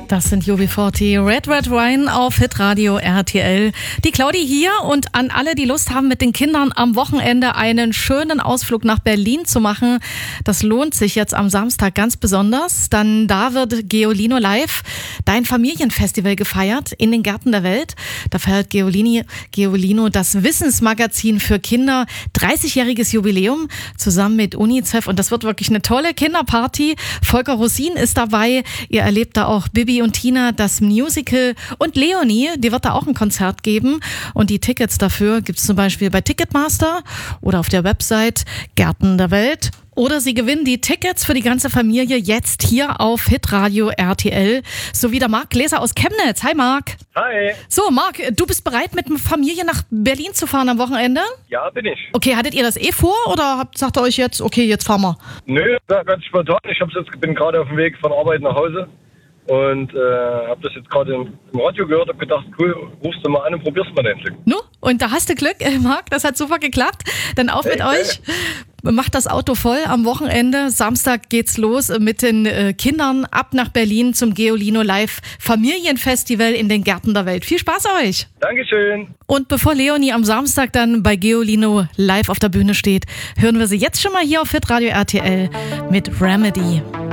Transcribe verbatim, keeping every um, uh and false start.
Das sind U B vierzig, Red Red Wine auf Hitradio R T L. Die Claudi hier und an alle, die Lust haben, mit den Kindern am Wochenende einen schönen Ausflug nach Berlin zu machen. Das lohnt sich jetzt am Samstag ganz besonders. Dann da wird Geolino Live, dein Familienfestival, gefeiert in den Gärten der Welt. Da feiert Geolini, Geolino das Wissensmagazin für Kinder, dreißigjähriges Jubiläum zusammen mit UNICEF. Und das wird wirklich eine tolle Kinderparty. Volker Rosin ist dabei. Ihr erlebt da auch Bibi und Tina, das Musical, und Leonie, die wird da auch ein Konzert geben. Und die Tickets dafür gibt es zum Beispiel bei Ticketmaster oder auf der Website Gärten der Welt. Oder Sie gewinnen die Tickets für die ganze Familie jetzt hier auf Hitradio R T L. So wie der Marc Gläser aus Chemnitz. Hi Marc. Hi. So Marc, du bist bereit, mit der Familie nach Berlin zu fahren am Wochenende? Ja, bin ich. Okay, hattet ihr das eh vor oder habt, sagt ihr euch jetzt, okay, jetzt fahren wir? Nö, ganz spontan. Ich hab's jetzt, bin gerade auf dem Weg von Arbeit nach Hause und äh, habe das jetzt gerade im, im Radio gehört, habe gedacht, cool, rufst du mal an und probierst mal dein Glück. No? Und da hast du Glück, äh, Marc, das hat super geklappt. Dann auf mit Hey, euch. Macht das Auto voll am Wochenende. Samstag geht's los mit den äh, Kindern ab nach Berlin zum Geolino Live Familienfestival in den Gärten der Welt. Viel Spaß euch! Dankeschön. Und bevor Leonie am Samstag dann bei Geolino live auf der Bühne steht, hören wir sie jetzt schon mal hier auf Hitradio R T L mit Remedy.